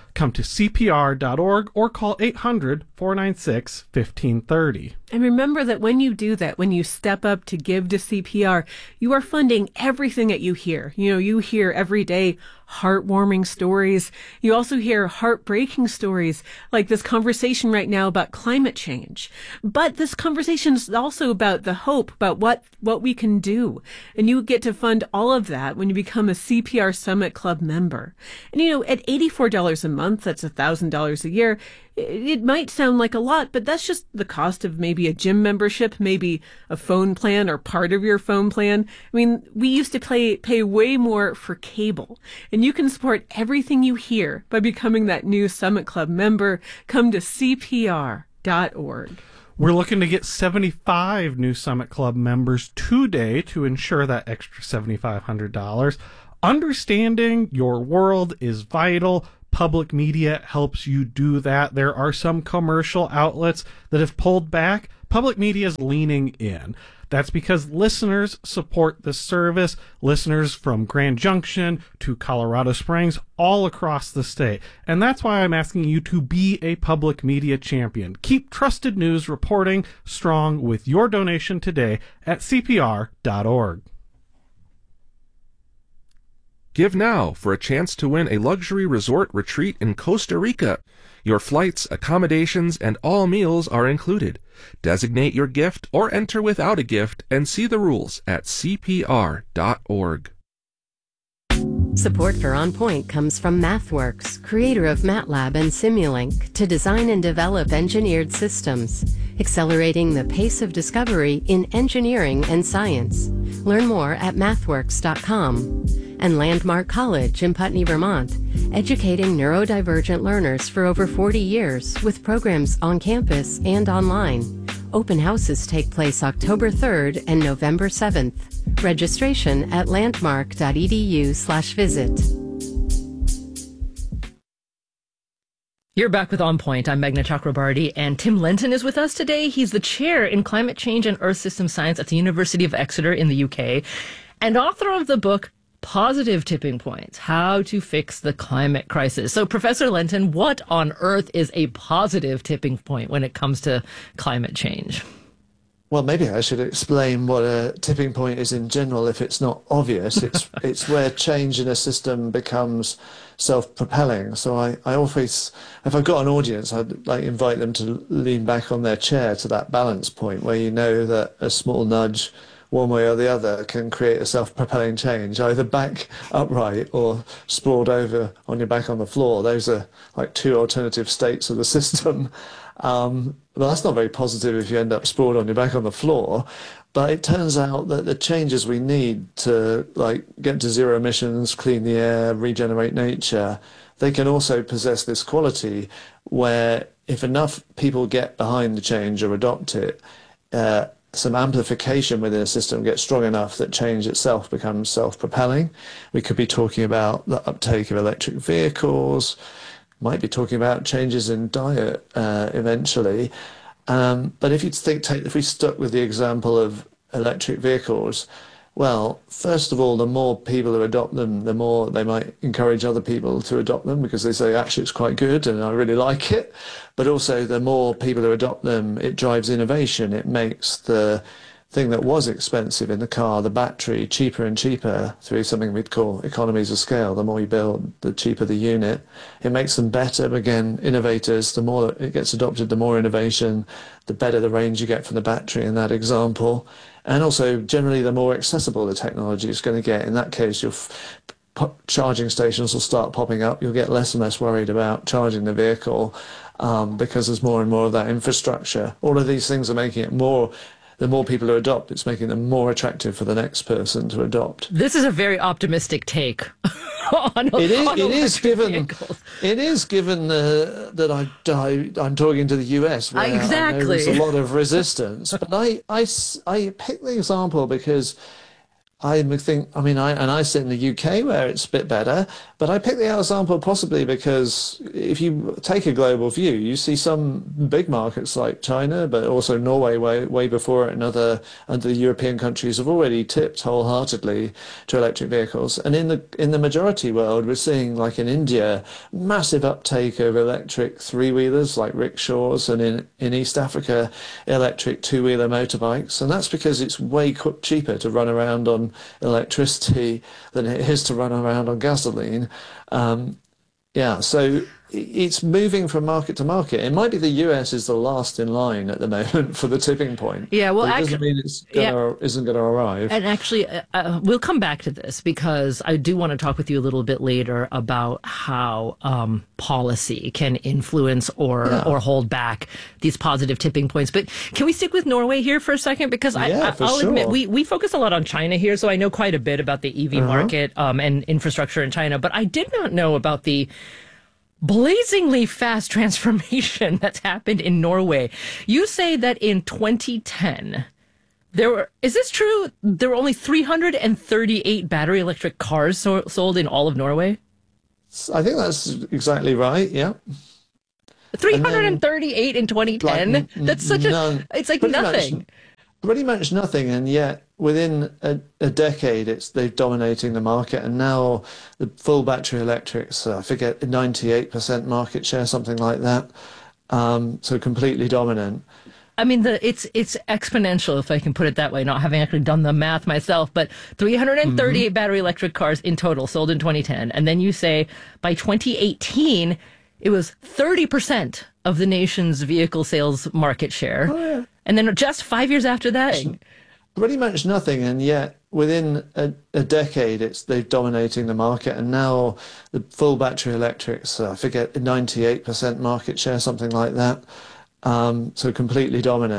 come to CPR.org or call 800-496-1530. And remember that when you do that, when you step up to give to CPR, you are funding everything that you hear. You hear every day heartwarming stories. You also hear heartbreaking stories, like this conversation right now about climate change. But this conversation is also about the hope, about what we can do. And you get to fund all of that when you become a CPR Summit Club member. And at $84 a month, that's $1,000 a year, it might sound like a lot, but that's just the cost of maybe a gym membership, maybe a phone plan or part of your phone plan. I mean, we used to pay way more for cable. And you can support everything you hear by becoming that new Summit Club member. Come to CPR.org. We're looking to get 75 new Summit Club members today to ensure that extra $7,500. Understanding your world is vital. Public media helps you do that. There are some commercial outlets that have pulled back. Public media is leaning in. That's because listeners support the service. Listeners from Grand Junction to Colorado Springs, all across the state. And that's why I'm asking you to be a public media champion. Keep trusted news reporting strong with your donation today at CPR.org. Give now for a chance to win a luxury resort retreat in Costa Rica. Your flights, accommodations, and all meals are included. Designate your gift or enter without a gift and see the rules at CPR.org. Support for On Point comes from MathWorks, creator of MATLAB and Simulink, to design and develop engineered systems, accelerating the pace of discovery in engineering and science. Learn more at mathworks.com. And Landmark College in Putney, Vermont, educating neurodivergent learners for over 40 years with programs on campus and online. Open houses take place October 3rd and November 7th. Registration at landmark.edu/visit. You're back with On Point. I'm Meghna Chakrabarty, and Tim Lenton is with us today. He's the chair in climate change and earth system science at the University of Exeter in the UK, and author of the book Positive Tipping Points, How to Fix the Climate Crisis. So, Professor Lenton, what on earth is a positive tipping point when it comes to climate change? Well, maybe I should explain what a tipping point is in general if it's not obvious. It's where change in a system becomes self-propelling. So I always, if I've got an audience, I'd like invite them to lean back on their chair to that balance point where you know that a small nudge one way or the other can create a self-propelling change, either back upright or sprawled over on your back on the floor. Those are like two alternative states of the system. Well, that's not very positive if you end up sprawled on your back on the floor. But it turns out that the changes we need to get to zero emissions, clean the air, regenerate nature, they can also possess this quality where if enough people get behind the change or adopt it, some amplification within a system gets strong enough that change itself becomes self-propelling. We could be talking about the uptake of electric vehicles, might be talking about changes in diet eventually. But if we stuck with the example of electric vehicles, well, first of all, the more people who adopt them, the more they might encourage other people to adopt them because they say, actually, it's quite good and I really like it. But also, the more people who adopt them, it drives innovation. It makes the thing that was expensive in the car, the battery, cheaper and cheaper through something we'd call economies of scale. The more you build, the cheaper the unit. It makes them better. Again, innovators, the more it gets adopted, the more innovation, the better the range you get from the battery in that example. And also, generally, the more accessible the technology is going to get. In that case, your charging stations will start popping up. You'll get less and less worried about charging the vehicle because there's more and more of that infrastructure. All of these things are making it more. The more people who adopt, it's making them more attractive for the next person to adopt. This is a very optimistic take. It is given that I'm talking to the US, where exactly. I know there's a lot of resistance. But I picked the example because I think, I sit in the UK where it's a bit better, but I picked the example possibly because if you take a global view, you see some big markets like China, but also Norway way before it, and other European countries have already tipped wholeheartedly to electric vehicles. And in the majority world, we're seeing, like in India, massive uptake of electric three-wheelers like rickshaws, and in East Africa, electric two-wheeler motorbikes. And that's because it's way cheaper to run around on electricity than it is to run around on gasoline. So it's moving from market to market. It might be the US is the last in line at the moment for the tipping point. Yeah, well, it doesn't mean isn't going to arrive. And actually, we'll come back to this because I do want to talk with you a little bit later about how policy can influence or hold back these positive tipping points. But can we stick with Norway here for a second? Because I'll admit, we focus a lot on China here, so I know quite a bit about the EV market and infrastructure in China, but I did not know about the blazingly fast transformation that's happened in Norway. You say that in 2010, is this true? There were only 338 battery electric cars sold in all of Norway? I think that's exactly right, yeah. 338 in 2010? That's such it's like nothing. Pretty much nothing, and yet within a decade, they're dominating the market, and now the full battery electrics, I forget, 98% market share, something like that. So completely dominant. I mean, it's exponential, if I can put it that way, not having actually done the math myself, but 338 battery electric cars in total sold in 2010. And then you say by 2018, it was 30% of the nation's vehicle sales market share. Oh, yeah. And then just 5 years after that, pretty much nothing, and yet within a decade, they're dominating the market, and now the full battery electrics, I forget, 98% market share, something like that. So completely dominant.